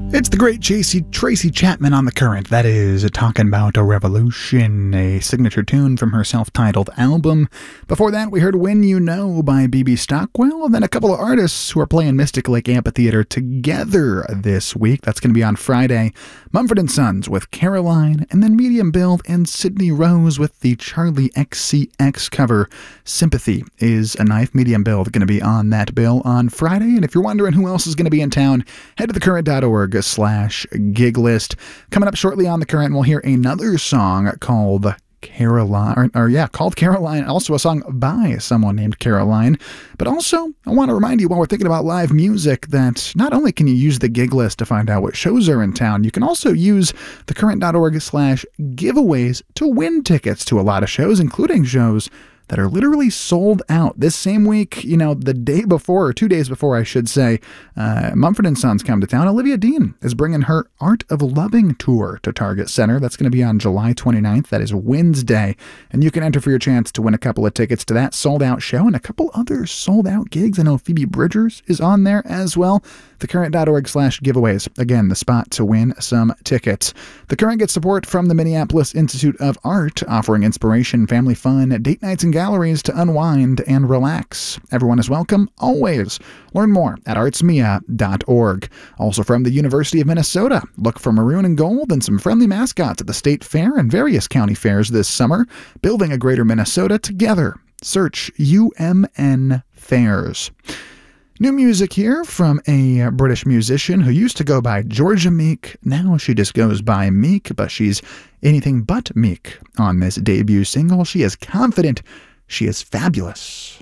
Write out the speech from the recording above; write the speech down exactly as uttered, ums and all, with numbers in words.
It's the great Tracy, Tracy Chapman on The Current. That is talking about a revolution, a signature tune from her self-titled album. Before that, we heard When You Know by B B Stockwell, and then a couple of artists who are playing Mystic Lake Amphitheater together this week. That's going to be on Friday. Mumford and Sons with Caroline, and then Medium Build and Sydney Rose with the Charlie X C X cover. Sympathy is a Knife. Medium Build going to be on that bill on Friday, and if you're wondering who else is going to be in town, head to the current dot org slash gig list. Coming up shortly on The Current, we'll hear another song called Caroline, or, or yeah, called Caroline, also a song by someone named Caroline. But also, I want to remind you while we're thinking about live music that not only can you use the gig list to find out what shows are in town, you can also use the current dot org slash giveaways to win tickets to a lot of shows, including shows that are literally sold out. This same week, you know, the day before, or two days before, I should say, uh, Mumford and Sons come to town. Olivia Dean is bringing her Art of Loving tour to Target Center. That's going to be on July twenty-ninth. That is Wednesday. And you can enter for your chance to win a couple of tickets to that sold-out show and a couple other sold-out gigs. I know Phoebe Bridgers is on there as well. the current dot org slash giveaways. Again, the spot to win some tickets. The Current gets support from the Minneapolis Institute of Art, offering inspiration, family fun, date nights, and galleries to unwind and relax. Everyone is welcome, always. Learn more at arts mia dot org. Also from the University of Minnesota, look for maroon and gold and some friendly mascots at the State Fair and various county fairs this summer. Building a greater Minnesota together. Search U M N Fairs. New music here from a British musician who used to go by Georgia Meek. Now she just goes by Meek, but she's anything but meek on this debut single. She is confident. She is fabulous.